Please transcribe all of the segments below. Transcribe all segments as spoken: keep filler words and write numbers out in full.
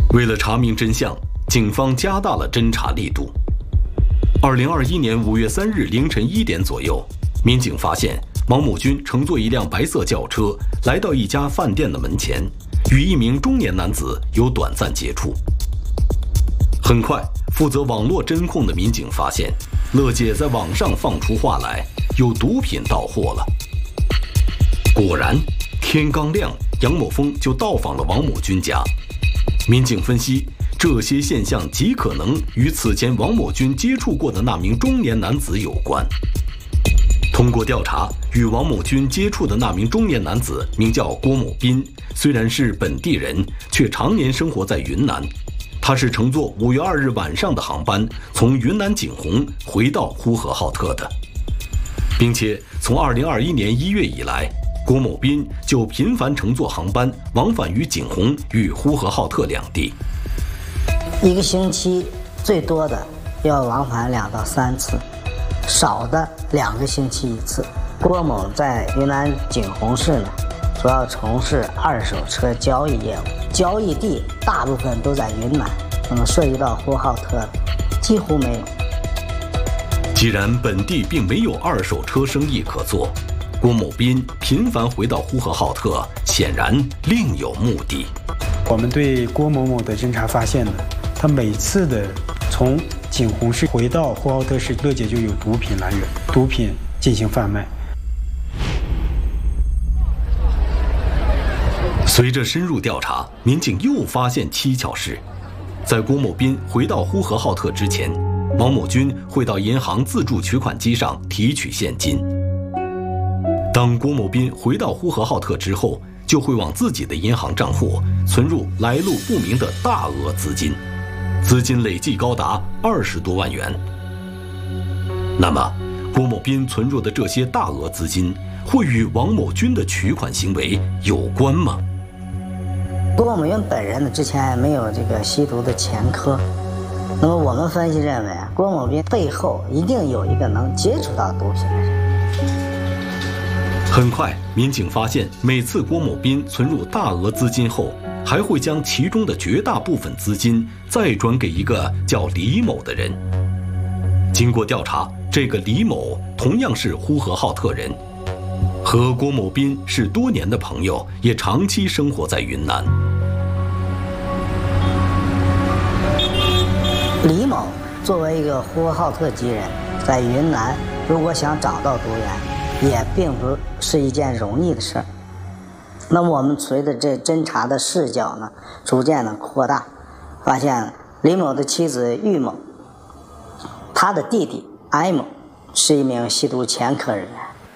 为了查明真相，警方加大了侦查力度。二零二一年五月三日凌晨一点左右，民警发现王某军乘坐一辆白色轿车来到一家饭店的门前，与一名中年男子有短暂接触。很快，负责网络侦控的民警发现，乐姐在网上放出话来，有毒品到货了。果然，天刚亮，杨某峰就到访了王某军家。民警分析，这些现象极可能与此前王某军接触过的那名中年男子有关。通过调查，与王某军接触的那名中年男子名叫郭某斌，虽然是本地人，却常年生活在云南。他是乘坐五月二日晚上的航班从云南景洪回到呼和浩特的，并且从二零二一年一月以来，郭某斌就频繁乘坐航班往返于景洪与呼和浩特两地。 一个星期最多的要往返两到三次，少的两个星期一次。郭某在云南景洪市呢，主要从事二手车交易业务，交易地大部分都在云南，那么涉及到呼和浩特的几乎没有。 既然本地并没有二手车生意可做，郭某斌频繁回到呼和浩特，显然另有目的。 我们对郭某某的侦查发现呢，他每次的从景洪市回到呼和浩特市，乐姐就有毒品来源，毒品进行贩卖。 随着深入调查，民警又发现蹊跷事：在郭某斌回到呼和浩特之前，王某军会到银行自助取款机上提取现金。当郭某斌回到呼和浩特之后，就会往自己的银行账户存入来路不明的大额资金，资金累计高达二十多万元。那么，郭某斌存入的这些大额资金会与王某军的取款行为有关吗？ 郭某军本人呢，之前没有这个吸毒的前科，那么我们分析认为啊，郭某斌背后一定有一个能接触到毒品的人。 很快，民警发现，每次郭某斌存入大额资金后，还会将其中的绝大部分资金再转给一个叫李某的人。经过调查，这个李某同样是呼和浩特人，和郭某斌是多年的朋友，也长期生活在云南。 李某作为一个呼和浩特籍人，在云南如果想找到毒源，也并不是一件容易的事儿。那么我们随着这侦查的视角呢，逐渐的扩大，发现李某的妻子玉某，他的弟弟艾某是一名吸毒前科人员。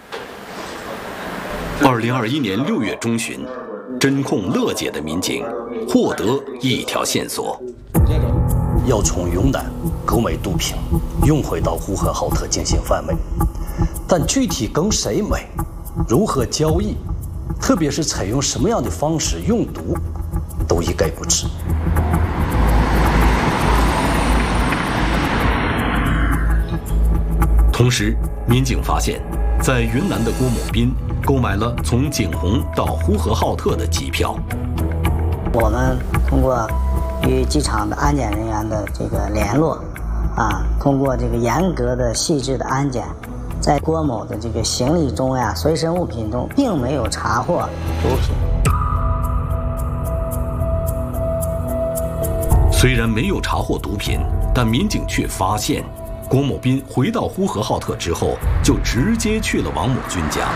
二零二一年六月中旬，侦控乐姐的民警获得一条线索。 要从云南购买毒品，运回到呼和浩特进行贩卖，但具体跟谁买，如何交易，特别是采用什么样的方式用毒，都一概不知。 同时，民警发现，在云南的郭某斌购买了从景洪到呼和浩特的机票。 我们通过与机场的安检人员的这个联络，啊，通过这个严格的、细致的安检，在郭某的这个行李中呀、随身物品中，并没有查获毒品。 虽然没有查获毒品，但民警却发现，郭某斌回到呼和浩特之后，就直接去了王某军家。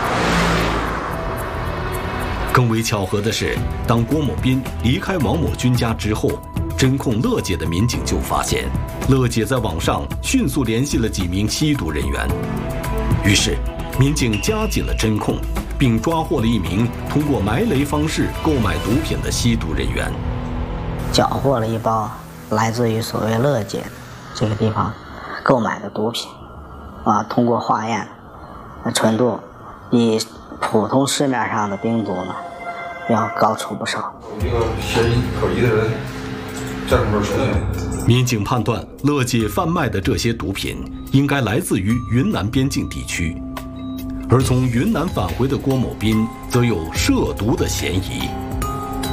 更为巧合的是，当郭某斌离开王某军家之后，侦控乐姐的民警就发现，乐姐在网上迅速联系了几名吸毒人员。于是，民警加紧了侦控，并抓获了一名通过埋雷方式购买毒品的吸毒人员， 缴获了一包来自于所谓乐姐这个地方购买的毒品，啊，通过化验，纯度比普通市面上的冰毒呢要高出不少。 有一个嫌疑可疑的人在这边出现。 民警判断，乐姐贩卖的这些毒品应该来自于云南边境地区，而从云南返回的郭某斌则有涉毒的嫌疑。